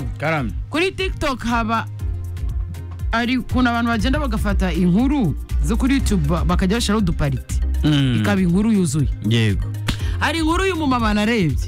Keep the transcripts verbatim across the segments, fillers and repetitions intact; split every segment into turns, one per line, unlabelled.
Karame.
Kuri TikTok haba ari kuna abantu bagenda bagafata inkuru zo kuri YouTube bakajya bashiraho udupariti.
Mm.
Ikaba inkuru yuzuye.
Yego.
Hari inkuru y'umumama narebye.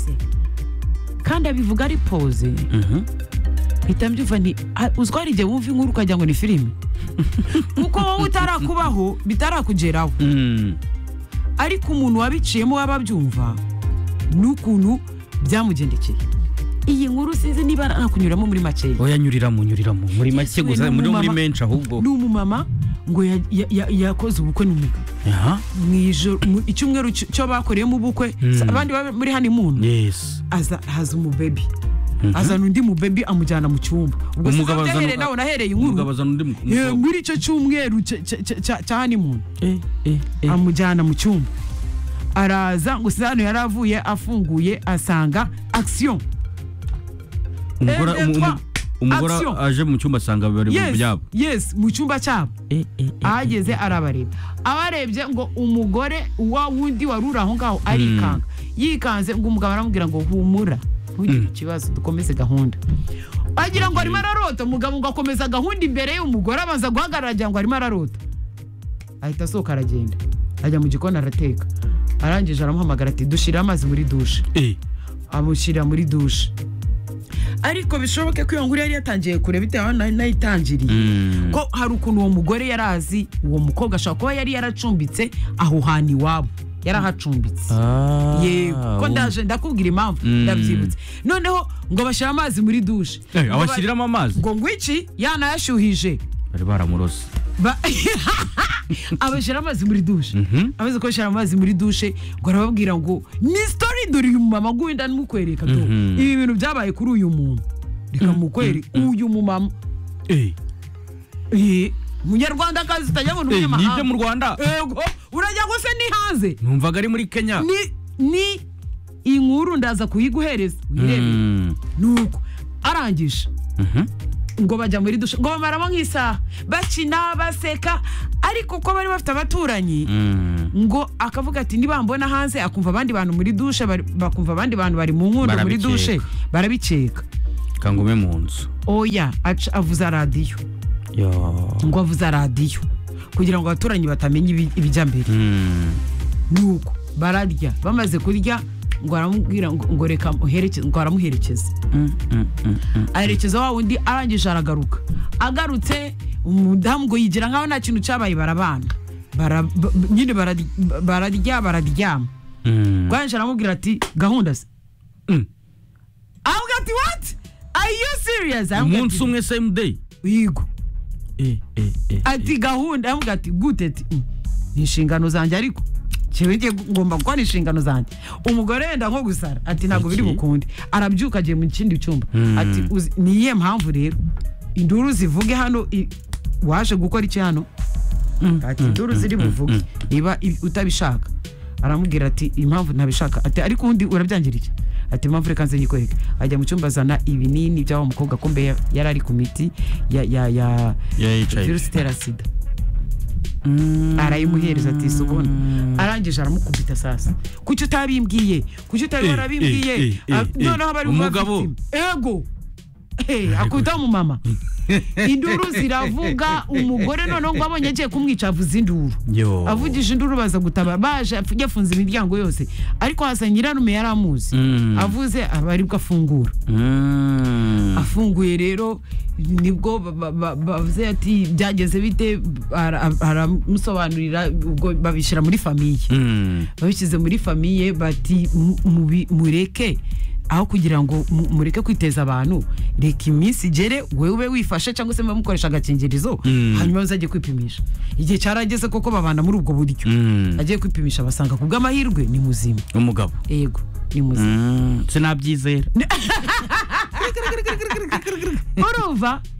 Kandi abivuga ari pose.
Mhm.
Itambyuva ni uzwari je wumva inkuru ukajya ngo ni filime. Kuko wowe utarakubaho bitarakugeraho.
Mm.
Ariko umuntu wabiciyemo wababyumva n'ukuntu byamugendekeye. Iyi nkuru sinzi niba nakunyuramo muri make.
Oya nyuriramo nyuriramo muri make gusa muri muri menshi ahubwo.
Ni umumama ngo yakoze ubukwe n'umugabo.
Aha.
Mwijoro icyumweru cyo bakoreyemo ubukwe abandi muri hani muntu.
Yes.
Aza haza umubebi. Azana undi mu baby amujyana mu cyumba. Ubwo
umugabo
azana nawe nahereye inkuru.
Umugabo azana undi
mukobwa. Muri cyo cyumweru cya honeymoon.
Eh eh eh.
Amujyana mu cyumba. Araza ngo sano yaravuye afunguye asanga action.
Umugora umugora aje mu cyumba asanga bari mu byabo.
Yes, mu cyumba cyabo.
Eh eh.
Ageze arabareba. Abarebye ngo umugore wa wundi warura aho ngaho arikanga. Yikanze ngo umugabo aramubwira ngo humura. Ikibazo dukomeze gahunda. Agira ngo arimo ararota umugabo ngo akomeza gahunda imbere y'umugore abanza guhagarara ngo arimo ararota. Ahita soka aragenda. Ajya mu gikona arateka. Arangije aramuhamagara ati dushira amazi muri douche.
Eh.
Amushira muri douche. Ariko bishoboke ko iyo nkuru yari yatangiye kure bitewe nayitangiriye. Ko hari ukuntu uwo mugore yarazi uwo mukobwa ashaka kuba yari yaracumbitse aho hani wabo. Yarahacumbitse.
Ah.
Yego ko ndaje ndakubwira impamvu ndabyibutse. Noneho ngo bashira amazi muri douche.
Eh abashiriramo amazi.
Ngo ngwiki yana yashuhije.
Bari baramurose.
Abashira amazi muri douche. Amaze ko shira amazi muri douche ngo arababwira ngo ni story duri umumama gwenda n'umukwereka to. Ibi bintu byabaye kuri uyu muntu. Reka mukweri uyu mumama.
Eh.
Eh Munyarwanda kazi tajabona umunyamahanga.
Nibyo mu Rwanda.
Ego urajya gose ni hanze.
Numvaga ari muri Kenya.
Ni ni inkuru ndaza kuyiguhereza. Wirebe. Nuko arangije.
Mhm.
Ngo bajya muri dusha ngo bamaramo nk'isaha bakina baseka ariko ko bari bafite abaturanyi ngo akavuga ati nibambona hanze akumva abandi bantu muri dusha bakumva abandi bantu bari mu nkundo muri dushe barabiceka
kangume mu nzu.
Oya avuza radio.
Yo
ngo avuza radio kugira ngo abaturanyi batamenye ibijya mbere. Nuko bararya bamaze kurya ngo aramubwira ngo reka muherekeze ngo aramuherekeza. Aherekeza wa wundi arangije aragaruka. Agarutse umudamu ngo yigira nkaho nta kintu cyabaye barabana. Nyine bararya bararyama. Kwanje aramubwira ati gahunda se. Avuga ati what? Are you serious?
Umunsi umwe same day.
Yego.
Eh eh eh.
Ati gahunda avuga ati gute ati ni inshingano zanjye ariko Chewege ngomba gukora inshingano zanjye. Umugore wenda nko gusara ati ntago biri bukundi. Arabyuka agiye mu kindi cyumba. Ati niye mpamvu rero induru zivuge hano waje gukora iki hano? Ati induru ziri buvuge niba utabishaka. Aramubwira ati impamvu ntabishaka. Ati ariko undi urabyangirira iki? Ati impamvu reka nze nyikwereke. Ajya mu cyumba zana ibinini by'aho mukobwa kombe yari ari ku miti ya ya ya virus itera sida. Arayimuhereza ati subona. Arangije aramukubita sasa. Kuki utabimbwiye? Kuki utabi warabimbwiye? Noneho bari
umugabo.
Ego. Eh akuta mu mama. Induru ziravuga umugore noneho ngo abonye agiye kumwica avuza induru. Avugije induru baza gutaba baje yafunze imiryango yose. Ariko hasa nyiranume yaramuzi. Avuze abari bwafungura. Afunguye rero nibwo bavuze ati byageze bite aramusobanurira ubwo babishira muri famiye. Babishyize muri famiye bati mureke aho kugira ngo mureke kwiteza abantu reka iminsi gere wewe wifashe cyangwa se mukoresha agakingirizo hanyuma uzajye kwipimisha. Igihe cyarageze koko babana muri ubwo buryo. Agiye kwipimisha basanga kubw'amahirwe ni muzima.
Umugabo.
Yego ni muzima.
Sinabyizera.
Urumva